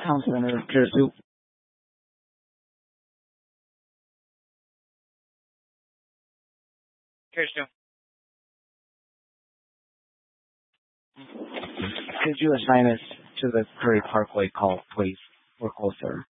Councilman Jersey. Kirsten. Could you assign us to the Curry Parkway call, please? We're closer.